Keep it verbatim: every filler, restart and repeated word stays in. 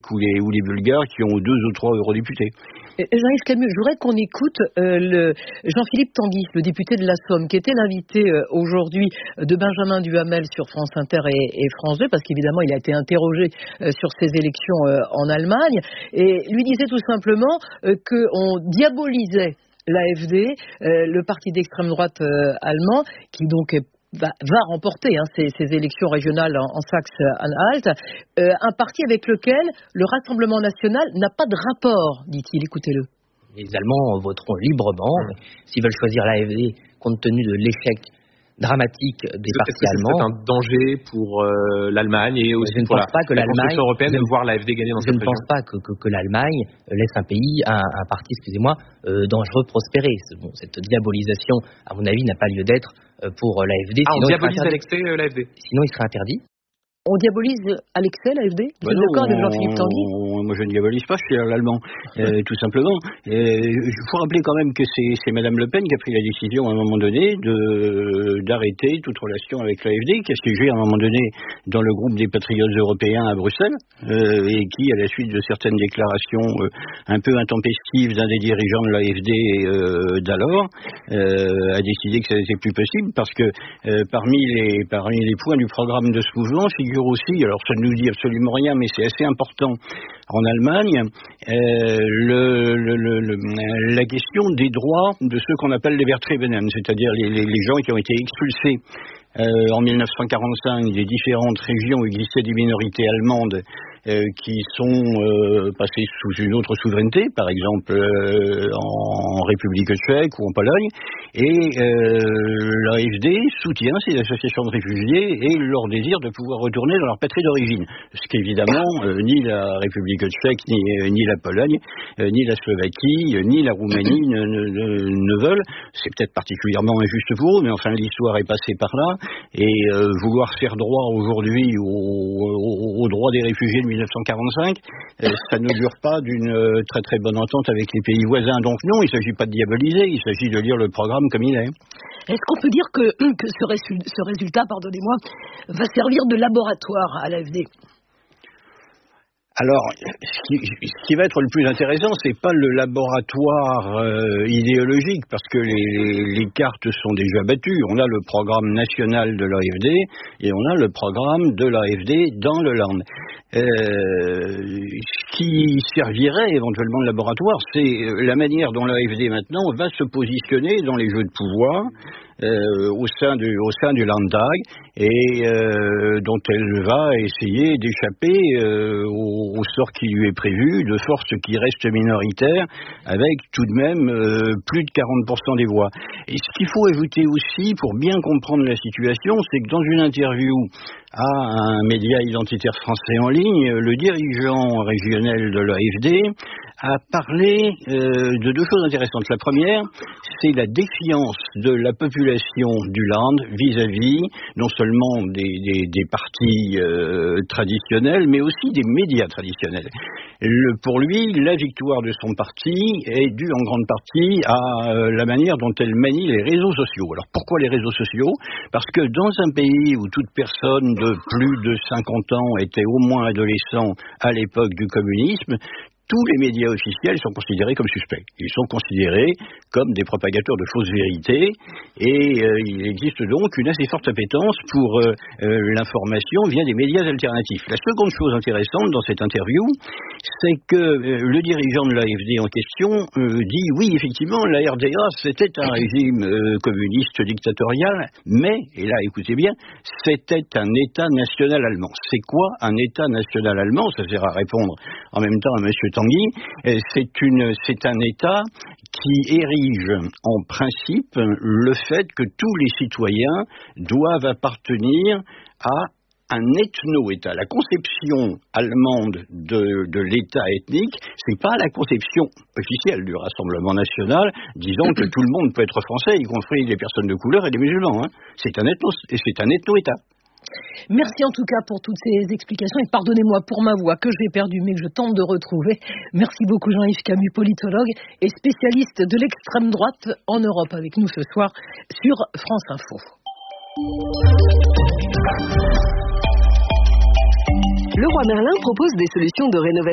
ou les, ou les Bulgares qui ont deux ou trois eurodéputés. Jean-Yves Camus, je voudrais qu'on écoute euh, le Jean-Philippe Tanguy, le député de la Somme, qui était l'invité euh, aujourd'hui de Benjamin Duhamel sur France Inter et, et France deux, parce qu'évidemment il a été interrogé euh, sur ces élections euh, en Allemagne, et lui disait tout simplement euh, qu'on diabolisait l'A F D, euh, le parti d'extrême droite euh, allemand, qui donc est Va, va remporter hein, ces, ces élections régionales en, en Saxe-Anhalt, euh, un parti avec lequel le Rassemblement national n'a pas de rapport, dit-il. Écoutez-le. Les Allemands voteront librement. Mmh. S'ils veulent choisir l'A F D, compte tenu de l'échec dramatique des Est-ce partis que allemands. C'est un danger pour euh, l'Allemagne et aussi pour la, la construction européenne de voir l'A F D gagner dans cette région. Je ne pense pas que, que, que l'Allemagne laisse un pays, un, un parti, excusez-moi, euh, dangereux prospérer. Bon, cette diabolisation, à mon avis, n'a pas lieu d'être pour l'A F D. Ah, on diabolise à l'excès euh, l'A F D. Sinon, il serait interdit. On diabolise à l'excès l'A F D? Vous êtes d'accord avec Jean-Philippe Tanguy? Moi, je ne diabolise pas, je suis l'allemand, euh, tout simplement. Il faut rappeler quand même que c'est, c'est Madame Le Pen qui a pris la décision à un moment donné de, d'arrêter toute relation avec l'A F D, qui a siégé à un moment donné dans le groupe des patriotes européens à Bruxelles, euh, et qui, à la suite de certaines déclarations euh, un peu intempestives d'un des dirigeants de l'A F D euh, d'alors, euh, a décidé que ça n'était plus possible, parce que euh, parmi, les, parmi les points du programme de ce mouvement, figure aussi, alors ça ne nous dit absolument rien, mais c'est assez important en Allemagne, euh, le, le, le, le, la question des droits de ceux qu'on appelle les Vertriebenen, c'est-à-dire les, les, les gens qui ont été expulsés euh, en mille neuf cent quarante-cinq des différentes régions où existaient des minorités allemandes euh, qui sont euh, passées sous une autre souveraineté, par exemple euh, en République tchèque ou en Pologne, et euh, l'A F D soutient ces associations de réfugiés et leur désir de pouvoir retourner dans leur patrie d'origine, ce qu'évidemment euh, ni la République tchèque, ni, euh, ni la Pologne, euh, ni la Slovaquie, euh, ni la Roumanie ne, ne, ne veulent. C'est peut-être particulièrement injuste pour eux, mais enfin l'histoire est passée par là, et euh, vouloir faire droit aujourd'hui aux au, au droits des réfugiés de mille neuf cent quarante-cinq, euh, ça n'augure pas d'une euh, très très bonne entente avec les pays voisins. Donc non, il ne s'agit pas de diaboliser, il s'agit de lire le programme comme il est. Est-ce qu'on peut dire que, que ce, résu- ce résultat, pardonnez-moi, va servir de laboratoire à l'A F D ? Alors, ce qui, ce qui va être le plus intéressant, c'est pas le laboratoire euh, idéologique, parce que les, les, les cartes sont déjà battues. On a le programme national de l'A F D et on a le programme de l'A F D dans le Land. Euh, ce qui servirait éventuellement de laboratoire, c'est la manière dont l'A F D maintenant va se positionner dans les jeux de pouvoir euh, au sein du, au sein du Landtag, et euh, dont elle va essayer d'échapper euh, au, au sort qui lui est prévu de forces qui restent minoritaires, avec tout de même euh, plus de quarante pour cent des voix. Et ce qu'il faut ajouter aussi, pour bien comprendre la situation, c'est que dans une interview à un média identitaire français en ligne, le dirigeant régional de l'A F D a parlé euh, de deux choses intéressantes. La première, c'est la défiance de la population du Land vis-à-vis non seulement des, des, des partis euh, traditionnels, mais aussi des médias traditionnels. Le, pour lui, la victoire de son parti est due en grande partie à euh, la manière dont elle manie les réseaux sociaux. Alors pourquoi les réseaux sociaux ? Parce que dans un pays où toute personne de plus de cinquante ans était au moins adolescent à l'époque du communisme, tous les médias officiels sont considérés comme suspects. Ils sont considérés comme des propagateurs de fausses vérités, et euh, il existe donc une assez forte appétence pour euh, euh, l'information via des médias alternatifs. La seconde chose intéressante dans cette interview, c'est que euh, le dirigeant de l'A F D en question euh, dit oui, effectivement, la R D A c'était un régime euh, communiste dictatorial, mais, et là écoutez bien, c'était un État national allemand. C'est quoi un État national allemand ? Ça sert à répondre en même temps à monsieur Tanguy. C'est, une, c'est un État qui érige en principe le fait que tous les citoyens doivent appartenir à un ethno-État. La conception allemande de, de l'État ethnique, c'est pas la conception officielle du Rassemblement national, disant que tout le monde peut être français, y compris les personnes de couleur et les musulmans. Hein. C'est un ethno, c'est un ethno-État. Merci en tout cas pour toutes ces explications, et pardonnez-moi pour ma voix que j'ai perdue mais que je tente de retrouver. Merci beaucoup Jean-Yves Camus, politologue et spécialiste de l'extrême droite en Europe, avec nous ce soir sur France Info. Leroy Merlin propose des solutions de rénovation